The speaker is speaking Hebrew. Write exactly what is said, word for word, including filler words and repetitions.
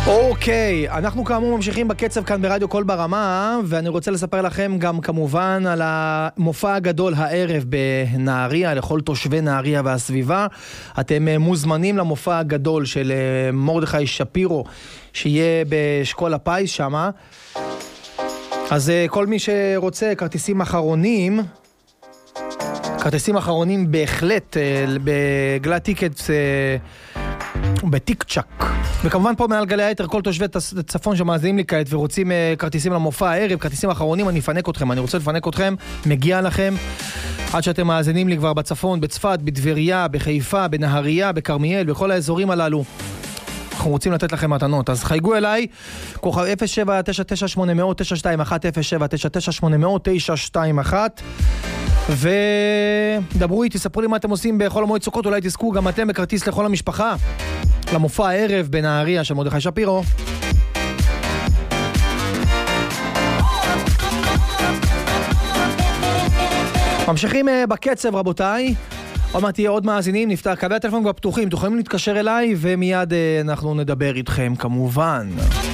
אוקיי, אנחנו כאמור ממשיכים בקצב כאן ברדיו קול ברמה, ואני רוצה לספר לכם גם כמובן על המופע הגדול הערב בנהריה, לכל תושבי נהריה והסביבה. אתם מוזמנים למופע הגדול של מרדכי שפירו, שיהיה באשכול הפיס שמה. אז כל מי שרוצה כרטיסים אחרונים, כרטיסים אחרונים בהחלט בגלל טיקט בטיק צ'ק. וכמובן פה מעל גלי היתר כל תושבי צפון שמאזינים לי כעת ורוצים uh, כרטיסים למופע הערב, כרטיסים אחרונים, אני אפנק אתכם, אני רוצה לפנק אתכם, מגיע לכם עד שאתם מאזינים לי כבר בצפון, בצפת, בדבריה, בחיפה, בנהריה, בכרמיאל, בכל האזורים הללו. אנחנו רוצים לתת לכם מתנות, אז חייגו אליי, כוכב אפס שבע תשע תשע שמונה אפס אפס תשע שתיים אחת אפס שבע תשע תשע שמונה אפס אפס תשע שתיים אחת ודברו איתי, ספרו לי מה אתם עושים בחול המועד סוכות, אולי תזכו גם אתם בכרטיס לכל המשפחה למופע הערב בנהריה של מרדכי שפירו. ממשיכים בקצב רבותיי, עוד מעט תהיה עוד מאזינים, נפתח קווי הטלפון כבר פתוחים, תוכלו להתקשר אליי ומיד אנחנו נדבר איתכם כמובן.